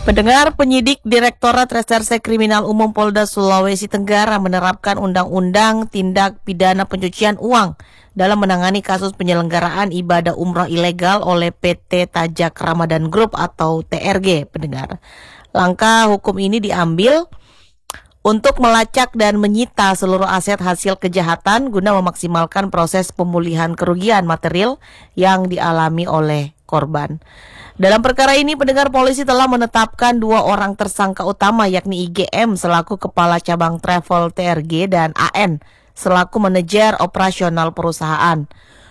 Pendengar, penyidik Direktorat Reserse Kriminal Umum Polda Sulawesi Tenggara menerapkan Undang-Undang Tindak Pidana Pencucian Uang dalam menangani kasus penyelenggaraan ibadah umrah ilegal oleh PT Tajak Ramadan Group atau TRG, pendengar. Langkah hukum ini diambil untuk melacak dan menyita seluruh aset hasil kejahatan guna memaksimalkan proses pemulihan kerugian material yang dialami oleh korban. Dalam perkara ini, pendengar, polisi telah menetapkan 2 orang tersangka utama, yakni IGM selaku Kepala Cabang Travel TRG dan AN selaku manajer operasional perusahaan.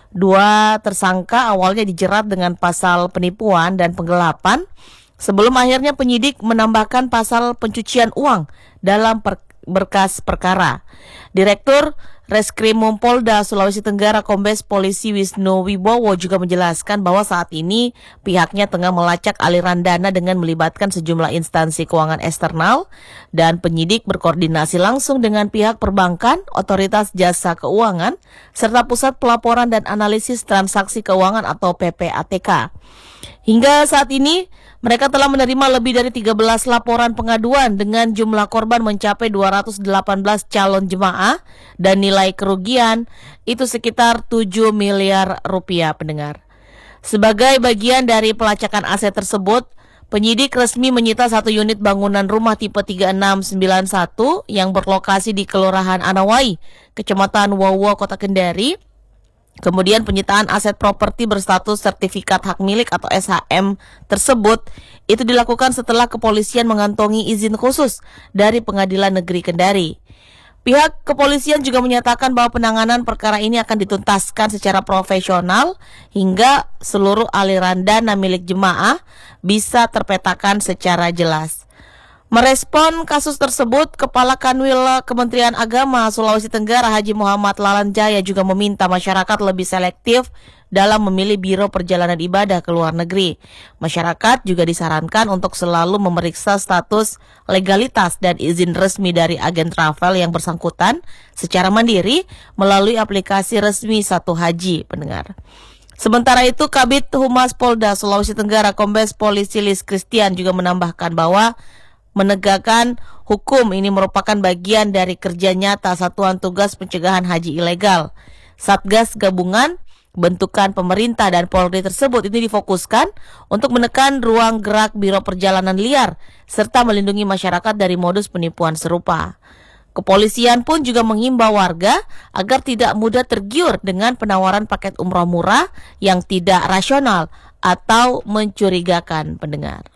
2 tersangka awalnya dijerat dengan pasal penipuan dan penggelapan, sebelum akhirnya penyidik menambahkan pasal pencucian uang dalam berkas perkara. Direktur Reskrimum Polda Sulawesi Tenggara Kombes Polisi Wisnu Wibowo juga menjelaskan bahwa saat ini pihaknya tengah melacak aliran dana dengan melibatkan sejumlah instansi keuangan eksternal dan penyidik berkoordinasi langsung dengan pihak perbankan, otoritas jasa keuangan, serta pusat pelaporan dan analisis transaksi keuangan atau PPATK. Hingga saat ini, mereka telah menerima lebih dari 13 laporan pengaduan dengan jumlah korban mencapai 218 calon jemaah dan nilai kerugian itu sekitar 7 miliar rupiah, pendengar. Sebagai bagian dari pelacakan aset tersebut, penyidik resmi menyita 1 unit bangunan rumah tipe 3691 yang berlokasi di Kelurahan Anawai, Kecamatan Wawo, Kota Kendari. Kemudian penyitaan aset properti berstatus sertifikat hak milik atau SHM tersebut itu dilakukan setelah kepolisian mengantongi izin khusus dari Pengadilan Negeri Kendari. Pihak kepolisian juga menyatakan bahwa penanganan perkara ini akan dituntaskan secara profesional hingga seluruh aliran dana milik jemaah bisa terpetakan secara jelas. Merespon kasus tersebut, Kepala Kanwil Kementerian Agama Sulawesi Tenggara Haji Muhammad Lalanjaya juga meminta masyarakat lebih selektif dalam memilih biro perjalanan ibadah ke luar negeri. Masyarakat juga disarankan untuk selalu memeriksa status legalitas dan izin resmi dari agen travel yang bersangkutan secara mandiri melalui aplikasi resmi Satu Haji, pendengar. Sementara itu, Kabid Humas Polda Sulawesi Tenggara Kombes Polisi Lis Christian juga menambahkan bahwa menegakkan hukum ini merupakan bagian dari kerja nyata Satuan Tugas Pencegahan Haji Ilegal. Satgas Gabungan, bentukan pemerintah dan Polri tersebut ini difokuskan untuk menekan ruang gerak biro perjalanan liar serta melindungi masyarakat dari modus penipuan serupa. Kepolisian pun juga menghimbau warga agar tidak mudah tergiur dengan penawaran paket umroh murah yang tidak rasional atau mencurigakan, pendengar.